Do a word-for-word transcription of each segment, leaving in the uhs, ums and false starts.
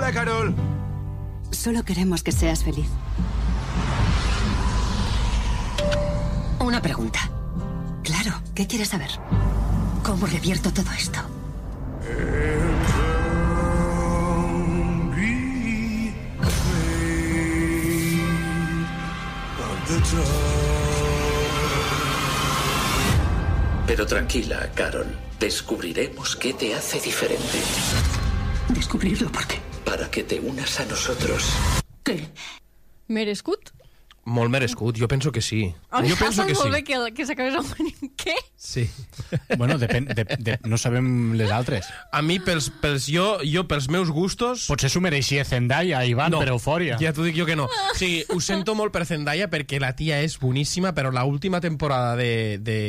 Hola, Carol. Solo queremos que seas feliz. Una pregunta. Claro, ¿qué quieres saber? ¿Cómo revierto todo esto? Pero tranquila, Carol. Descubriremos qué te hace diferente. ¿Descubrirlo por qué? Para que te unas a nosotros. ¿Qué? Merescut? Molt merescut, jo penso que sí. A mi jo penso que sí. molt bé que, que s'acabés el morint. Què? Sí. Bueno, depèn, de, de, no sabem les altres. A mi, pels, pels, jo, jo, pels meus gustos... Potser s'ho mereixia Zendaya, Ivan, no, per eufòria. Ja t'ho dic jo que no. O sigui, ho sento molt per Zendaya perquè la tia és boníssima, però l'última temporada de... de...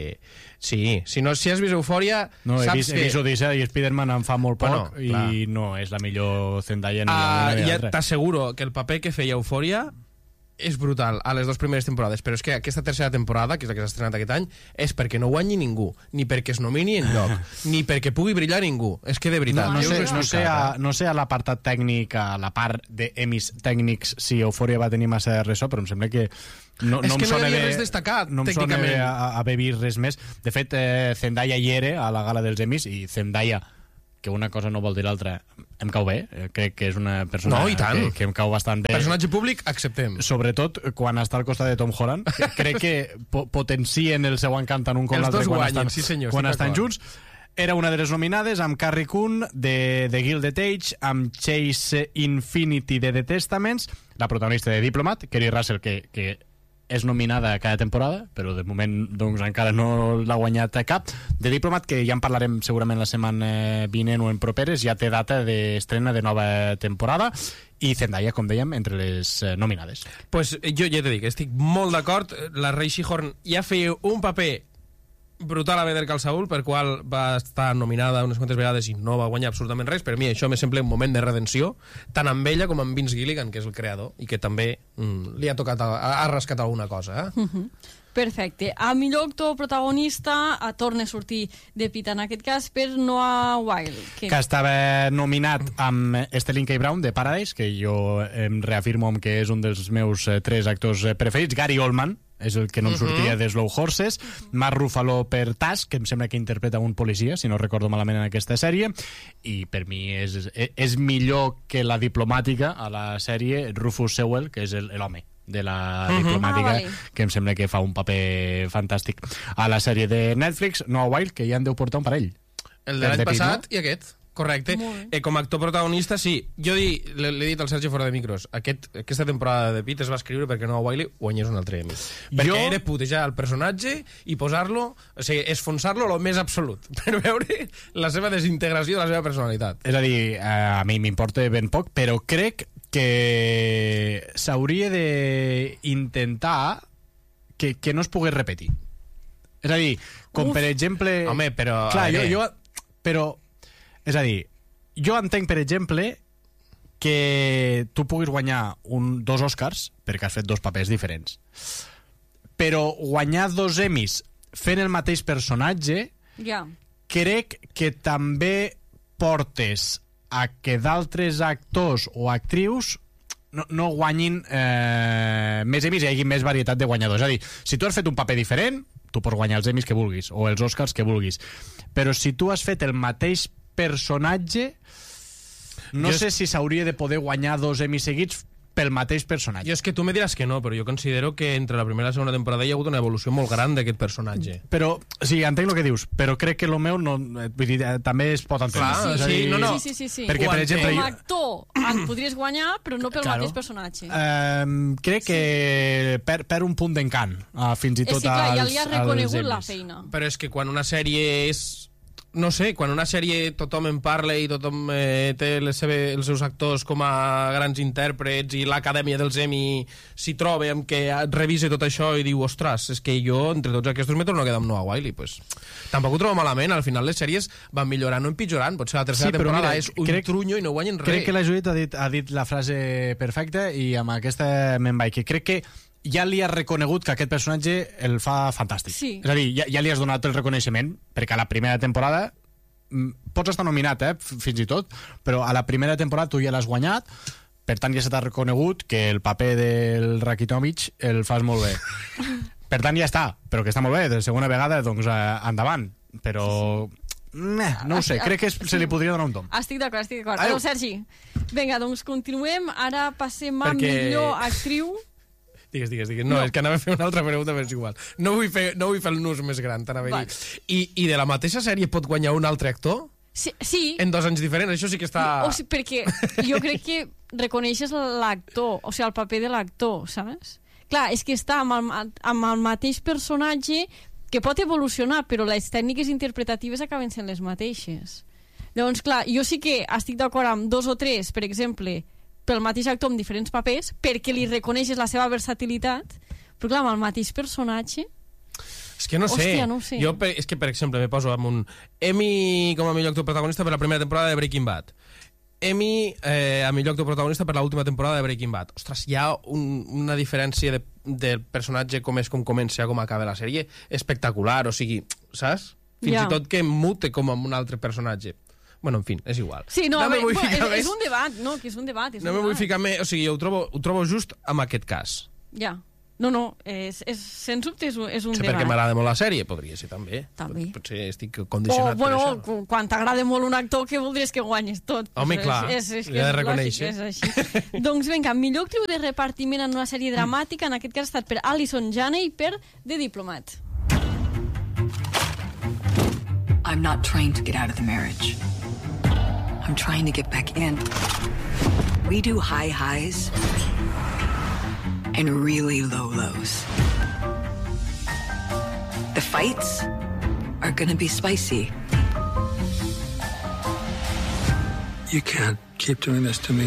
Sí, si, no, si has vist Eufòria... No, he saps vist, que... he vist Odissea i Spider-Man en fa molt poc, bueno, i no és la millor Zendaya ni uh, una ni ja l'altra. t'asseguro que el paper que feia Eufòria és brutal a les dues primeres temporades, però és que aquesta tercera temporada, que és la que s'ha estrenat aquest any, és perquè no guanyi ningú, ni perquè es nomini en lloc, ni perquè pugui brillar ningú. És que de veritat... No, no, jo sé, us ho he no, sé, explicat, a, no sé a l'apartat tècnic, a la part d'emis tècnics, si Eufòria va tenir massa de ressò, però em sembla que no, és no que em no hi sona havia bé, res destacat, no em sona tècnicament. bé a- haver vist res més. De fet, eh, Zendaya hi era a la gala dels Emmys, i Zendaya, que una cosa no vol dir l'altra, em cau bé. Eh, Crec que és una persona No, i tant. que, que em cau bastant bé. Personatge públic, acceptem. Sobretot quan està al costat de Tom Holland. que Crec que po potencien el seu encant tant un com Els l'altre dos quan, guanyen, estan, sí senyor, quan estic estan d'acord. junts. Era una de les nominades amb Carrie Coon de, de Gilded Age, amb Chase Infinity de The Testaments, la protagonista de Diplomat, Kerry Russell, que, que és nominada cada temporada, però de moment doncs, encara no l'ha guanyat a cap. De Diplomat, que ja en parlarem segurament la setmana vinent o en properes, ja té data d'estrena de nova temporada, i Zendaya, com dèiem, entre les eh, nominades. Pues jo ja t'he dit, estic molt d'acord. La Rei Shihorn ja feia un paper brutal a Better Call Saul, per qual va estar nominada unes quantes vegades i no va guanyar absolutament res. Per mi això me sembla un moment de redenció, tant amb ella com amb Vince Gilligan, que és el creador, i que també mm, li ha tocat, ha, ha rascat alguna cosa. Eh? Uh-huh. Perfecte. A millor actor protagonista a torna a sortir de pita, en aquest cas per Noah Wyle. Que... que estava nominat amb Sterling K. Brown de Paradise, que jo em reafirmo amb que és un dels meus eh, tres actors eh, preferits. Gary Oldman és el que no em sortia de Slow Horses. Mark Ruffalo per Task, que em sembla que interpreta un policia, si no recordo malament, en aquesta sèrie, i per mi és, és millor que la diplomàtica a la sèrie Rufus Sewell, que és l'home de la Uh-huh. diplomàtica, Ah, vale. que em sembla que fa un paper fantàstic. A la sèrie de Netflix, Noah Wyle, que ja en deu portar un parell. El de Per l'any The Pitt, passat no? i aquest. Correcte. Molt bé. Eh, com a actor protagonista, sí. Jo di, l'he dit al Sergi fora de micros, aquest, aquesta temporada de Pitt es va escriure perquè Noah Wyle guanyés un altre Emmy. Perquè Jo- era putejar el personatge i posar-lo, o sigui, esfonsar-lo el més absolut, per veure la seva desintegració de la seva personalitat. És a dir, eh, a mi m'importa ben poc, però crec que s'hauria d'intentar que, que no es pogués repetir. És a dir, com Uf. per exemple... Home, però... Clar, a jo, veure, jo... Però, és a dir, jo entenc, per exemple, que tu puguis guanyar un, dos Oscars perquè has fet dos papers diferents. Però guanyar dos Emmys fent el mateix personatge, Ja. crec que també portes a que d'altres actors o actrius no, no guanyin eh, més Emmys i hi hagi més varietat de guanyadors. És a dir, si tu has fet un paper diferent, tu pots guanyar els Emmys que vulguis o els Oscars que vulguis. Però si tu has fet el mateix personatge, no Jo sé si s'hauria de poder guanyar dos Emmys seguits pel mateix personatge. jo és que tu me diràs que no, però jo considero que entre la primera i la segona temporada hi ha hagut una evolució molt gran d'aquest personatge. Però, sí, entenc el que dius, però crec que el meu no, eh, vull dir, eh, també es pot entendre. Clar, És a sí, dir, no, no. Sí, sí, sí, sí. Perquè, Ho per exemple, Com jo- a actor en podries guanyar, però no pel Claro. mateix personatge. Um, crec que per, per un punt d'encant, uh, fins i És tot que clar, ja als, li ha als reconegut la Emmys. feina. Però és que quan una sèrie és... No sé, quan una sèrie tothom en parla i tothom eh, té les seve, els seus actors com a grans intèrprets i l'Acadèmia dels Emmy s'hi troba amb que revise tot això i diu, ostres, és que jo entre tots aquests me torno a quedar amb Noah Wyle, pues, tampoc ho trobo malament. Al final les sèries van millorant o empitjorant. Potser la tercera Sí, però temporada mira, és un crec- trunyo i no guanyen res. Crec que la Judit ha dit, ha dit la frase perfecta i amb aquesta me'n vaig, que crec que ja li has reconegut que aquest personatge el fa fantàstic. Sí. És a dir, ja, ja li has donat el reconeixement, perquè a la primera temporada pots estar nominat, eh, fins i tot, però a la primera temporada tu ja l'has guanyat, per tant ja se t'ha reconegut que el paper del Rakitovich el fas molt bé. Per tant ja està, però que està molt bé, de segona vegada, doncs eh, endavant, però... Meh, no ho sé, crec que es, se li podria donar un tom. Estic d'acord, estic d'acord. Adéu, Sergi. Vinga, doncs continuem. Ara passem a Perquè... millor actriu. Digues, digues, digues. No, no, és que anava a fer una altra pregunta, però és igual. No vull fer, no vull fer el nus més gran, t'anava a dir. I, I de la mateixa sèrie pot guanyar un altre actor? Sí. sí. En dos anys diferents, això sí que està... O sigui, perquè jo crec que reconeixes l'actor, o sigui, el paper de l'actor, saps? Clar, és que està amb el, amb el mateix personatge que pot evolucionar, però les tècniques interpretatives acaben sent les mateixes. Llavors, clar, jo sí que estic d'acord amb dos o tres, per exemple, pel mateix actor amb diferents papers, perquè li reconeixes la seva versatilitat, però clar, amb el mateix personatge... És que no sé. Hòstia, no sé. Jo, és que, per exemple, me poso amb un Emmy com a millor actor protagonista per la primera temporada de Breaking Bad. Emmy eh, a millor actor protagonista per l'última temporada de Breaking Bad. Ostres, hi ha un, una diferència de, del personatge com és, com comença, com acaba la sèrie, espectacular, o sigui, saps? Fins ja. i tot que mute com amb un altre personatge. Bueno, en fi, és igual. Sí, no, no a veure, és, és un debat, no, que és un debat. És no un me vull debat. ficar més... O sigui, ho trobo, ho trobo just amb aquest cas. Ja. No, no, és, és, sens dubte és un, és un sí, debat. Perquè m'agrada molt la sèrie, podria ser també. També. Potser estic condicionat o, bueno, per això. Quan t'agrada molt un actor, que voldries que guanyes tot? Home, pues clar, és, és, és, he de és reconèixer. lògic, és així. Doncs vinga, millor actriu de repartiment en una sèrie dramàtica, en aquest cas ha estat per Alison Janney per The Diplomat. I'm not trying to get out of the marriage. I'm trying to get back in. We do high highs and really low lows. The fights are gonna be spicy. You can't keep doing this to me.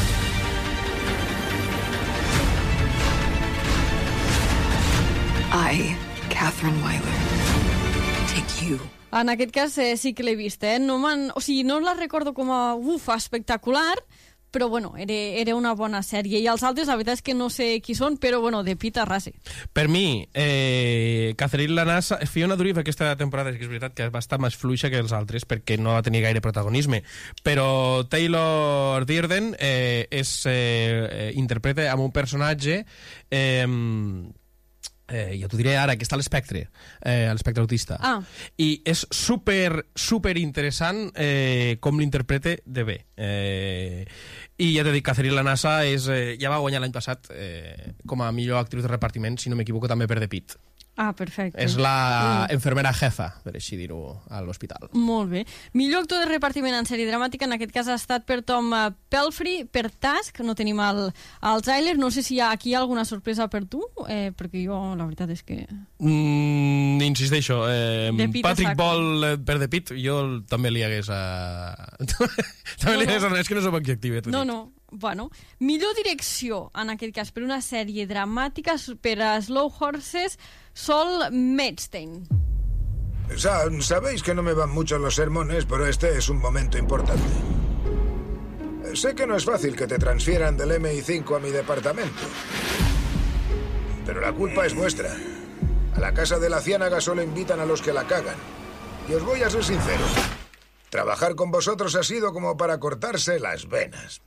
I, Catherine Weiler, take you. En aquest cas eh, sí que l'he vist, eh? No, o sigui, no la recordo com a uf, espectacular, però bueno, era, era una bona sèrie. I els altres, la veritat és que no sé qui són, però bueno, de pit a rasse. Per mi, eh, Catherine Lanassa, Fiona Dourif aquesta temporada, és que és veritat que va estar més fluixa que els altres perquè no va tenir gaire protagonisme, però Taylor Dearden eh, és, eh, interpreta amb un personatge eh, Eh, ja t'ho diré ara, que està a l'espectre, eh, a l'espectre autista. Ah. I és super, super interessant eh, com l'interprete de bé. Eh, I ja t'he dit, Catherine Lanassa és, eh, ja va guanyar l'any passat eh, com a millor actriu de repartiment, si no m'equivoco, també per The Pitt. Ah, perfecte. És la Mm. enfermera jefa, per així dir-ho, a l'hospital. Molt bé. Millor actor de repartiment en sèrie dramàtica, en aquest cas ha estat per Tom eh, Pelphrey, per Task, no tenim el, el tràiler, no sé si hi ha aquí alguna sorpresa per tu, eh, perquè jo la veritat és que... Mm, insisteixo, eh, The Pitt Patrick exacte. Ball eh, per The Pitt, jo també li hagués a... també No, li hagués no. a... És que no som objectiu, eh, t'ho No, dic. no. Bueno, millor direcció, en aquest cas, per una sèrie dramàtica per a Slow Horses, Sol Medstein. Sa- Sabéis que no me van mucho los sermones, pero este es un momento importante. Sé que no es fácil que te transfieran del M I cinco a mi departamento, pero la culpa es vuestra. A la casa de la ciénaga solo invitan a los que la cagan. Y os voy a ser sincero. Trabajar con vosotros ha sido como para cortarse las venas.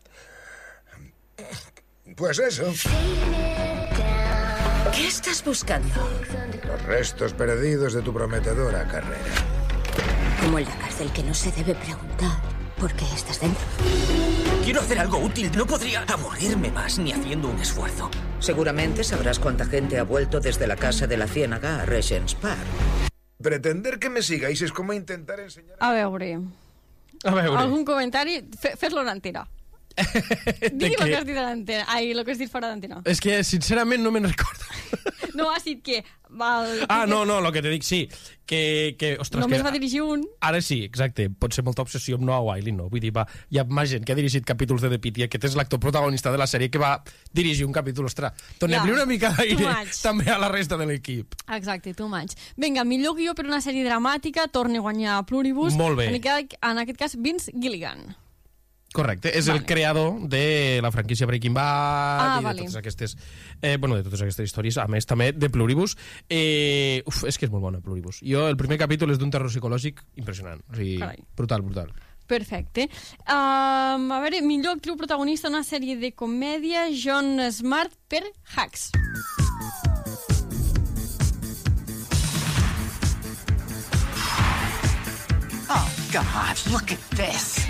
Pues eso, ¿Qué estás buscando? los restos perdidos de tu prometedora carrera. Como en la cárcel, que no se debe preguntar por qué estás dentro. Quiero hacer algo útil. No podría aburrirme más ni haciendo un esfuerzo. Seguramente sabrás cuánta gente ha vuelto desde la casa de la ciénaga a Regent's Park. Pretender que me sigáis es como intentar enseñar... A veure... A veure... Algun comentari? Fe- Fes-lo en antena. Digui el que has dit a l'antena. Ai, el que has dit fora d'antena. És que, sincerament, no me'n recordo. No, has dit que... Val, Ah, no, no, el que te dic, sí. Que, que ostres, Només que... va dirigir un... Ara sí, exacte. Pot ser molta obsessió amb Noah Wyle, no? Vull dir, va, hi ha més gent que ha dirigit capítols de The Pitt i aquest és l'actor protagonista de la sèrie que va dirigir un capítol. Ostres, donem-li Ja, una mica too d'aire much. també a la resta de l'equip. Exacte, too much. Vinga, millor guió per una sèrie dramàtica, torna a guanyar Pluribus. Molt bé. En aquest, en aquest cas, Vince Gilligan. Correcte, és vale. el creador de la franquícia Breaking Bad ah, i de vale. totes aquestes eh, bueno, de totes aquestes històries, a més també de Pluribus. Eh, uf, és que és molt bona Pluribus. Jo, el primer capítol és d'un terror psicològic impressionant, o sigui, Carai. brutal, brutal. Perfecte. Um, a veure, millor actriu protagonista en una sèrie de comèdia, John Smart per Hacks. Oh, God, look at this.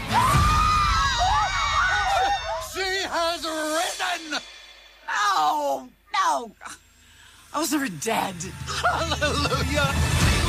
She has risen! No, no. I was never dead. Hallelujah.